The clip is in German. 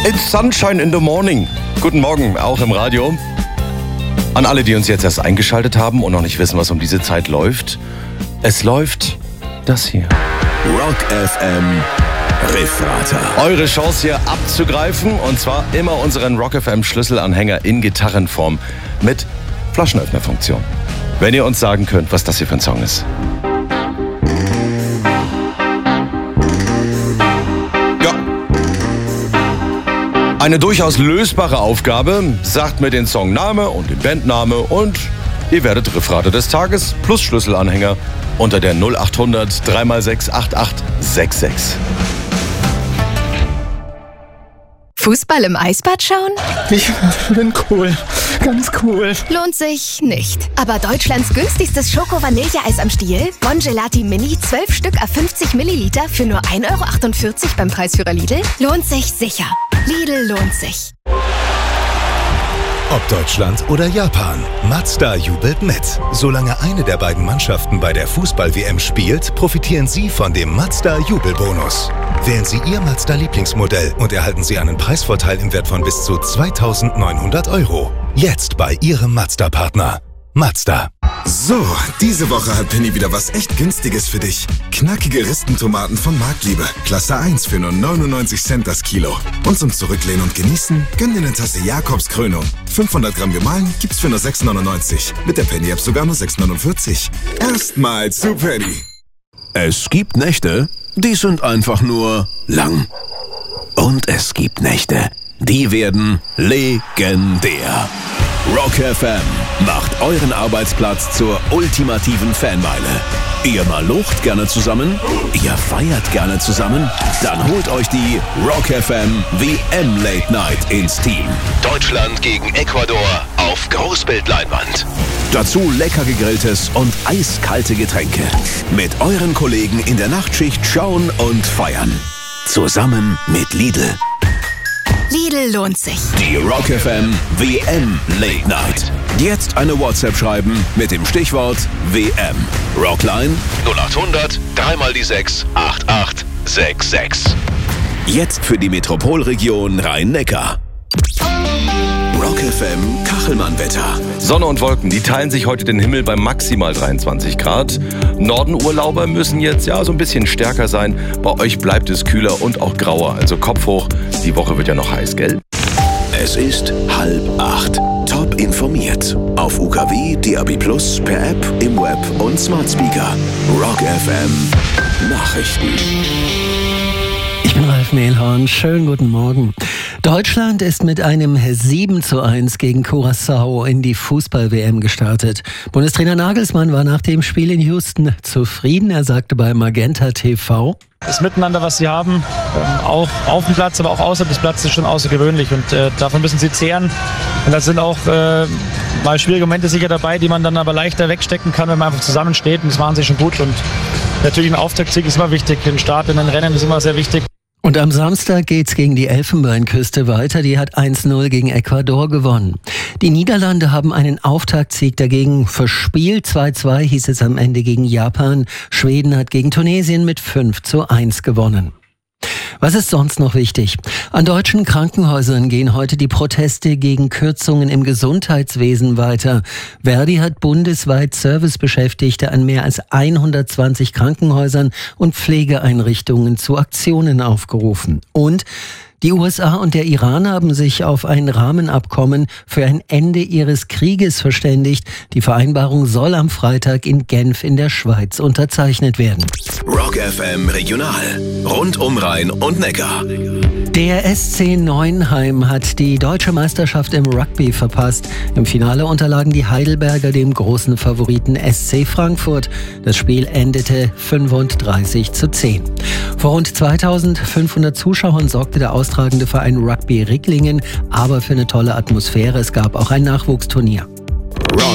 It's sunshine in the morning. Guten Morgen, auch im Radio. An alle, die uns jetzt erst eingeschaltet haben und noch nicht wissen, was um diese Zeit läuft. Es läuft das hier. Rock FM Riffrater. Eure Chance hier abzugreifen, und zwar immer unseren Rock FM Schlüsselanhänger in Gitarrenform mit Flaschenöffnerfunktion. Wenn ihr uns sagen könnt, was das hier für ein Song ist. Eine durchaus lösbare Aufgabe. Sagt mir den Songname und den Bandname und ihr werdet Riffrater des Tages plus Schlüsselanhänger unter der 0800 3x6 8866. Fußball im Eisbad schauen? Ich bin cool. Ganz cool. Lohnt sich nicht. Aber Deutschlands günstigstes Schoko-Vanilleeis am Stiel? Bon Gelati Mini, 12 Stück auf 50 Milliliter für nur 1,48 € beim Preisführer Lidl? Lohnt sich sicher. Lidl lohnt sich. Ob Deutschland oder Japan, Mazda jubelt mit. Solange eine der beiden Mannschaften bei der Fußball-WM spielt, profitieren Sie von dem Mazda-Jubelbonus. Wählen Sie Ihr Mazda-Lieblingsmodell und erhalten Sie einen Preisvorteil im Wert von bis zu 2.900 €. Jetzt bei Ihrem Mazda-Partner. Mazda. So, diese Woche hat Penny wieder was echt Günstiges für dich. Knackige Ristentomaten von Marktliebe. Klasse 1 für nur 99 Cent das Kilo. Und zum Zurücklehnen und Genießen, gönn dir eine Tasse Jakobskrönung. 500 Gramm gemahlen gibt's für nur 6,99. Mit der Penny-App sogar nur 6,49. Erstmal zu Penny. Es gibt Nächte, die sind einfach nur lang. Und es gibt Nächte, die werden legendär. Rock FM macht euren Arbeitsplatz zur ultimativen Fanmeile. Ihr malocht gerne zusammen? Ihr feiert gerne zusammen? Dann holt euch die Rock FM WM Late Night ins Team. Deutschland gegen Ecuador auf Großbildleinwand. Dazu lecker gegrilltes und eiskalte Getränke. Mit euren Kollegen in der Nachtschicht schauen und feiern. Zusammen mit Lidl. Lidl lohnt sich. Die Rock FM WM Late Night. Jetzt eine WhatsApp schreiben mit dem Stichwort WM. Rockline 0800 3x6 8866. Jetzt für die Metropolregion Rhein-Neckar. Rock FM Kachelmann-Wetter. Sonne und Wolken, die teilen sich heute den Himmel bei maximal 23 Grad. Nordenurlauber müssen jetzt so ein bisschen stärker sein. Bei euch bleibt es kühler und auch grauer, also Kopf hoch. Die Woche wird ja noch heiß, gell? Es ist 7:30. Top informiert. Auf UKW, DAB+, per App, im Web und Smart Speaker. Rock FM Nachrichten. Ich bin Ralf Mehlhorn. Schönen guten Morgen. Deutschland ist mit einem 7:1 gegen Curaçao in die Fußball-WM gestartet. Bundestrainer Nagelsmann war nach dem Spiel in Houston zufrieden. Er sagte bei Magenta TV: Das Miteinander, was sie haben, auch auf dem Platz, aber auch außerhalb des Platzes, ist schon außergewöhnlich. Und davon müssen sie zehren. Und da sind auch mal schwierige Momente sicher dabei, die man dann aber leichter wegstecken kann, wenn man einfach zusammensteht. Und das machen sie schon gut. Und natürlich ein Auftaktsieg ist immer wichtig. Ein Start in den Rennen ist immer sehr wichtig. Und am Samstag geht's gegen die Elfenbeinküste weiter. Die hat 1:0 gegen Ecuador gewonnen. Die Niederlande haben einen Auftaktsieg dagegen verspielt. 2:2 hieß es am Ende gegen Japan. Schweden hat gegen Tunesien mit 5:1 gewonnen. Was ist sonst noch wichtig? An deutschen Krankenhäusern gehen heute die Proteste gegen Kürzungen im Gesundheitswesen weiter. Verdi hat bundesweit Servicebeschäftigte an mehr als 120 Krankenhäusern und Pflegeeinrichtungen zu Aktionen aufgerufen. Und die USA und der Iran haben sich auf ein Rahmenabkommen für ein Ende ihres Krieges verständigt. Die Vereinbarung soll am Freitag in Genf in der Schweiz unterzeichnet werden. Rock FM Regional. Rund um Rhein und Neckar. Der SC Neuenheim hat die deutsche Meisterschaft im Rugby verpasst. Im Finale unterlagen die Heidelberger dem großen Favoriten SC Frankfurt. Das Spiel endete 35:10. Vor rund 2500 Zuschauern sorgte der austragende Verein Rugby Ricklingen aber für eine tolle Atmosphäre. Es gab auch ein Nachwuchsturnier.